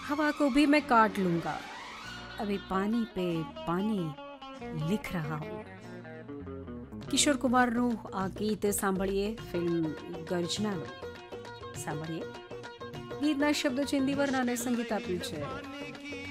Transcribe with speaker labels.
Speaker 1: हवा को भी मैं काट लूंगा, अभी पानी पे पानी लिख रहा हूँ. કિશોર કુમારનું આ ગીત સાંભળીએ ફિલ્મ ગર્જનાનું. સાંભળીએ. ગીતના શબ્દો ચિંદીવરના અને સંગીત આપ્યું છે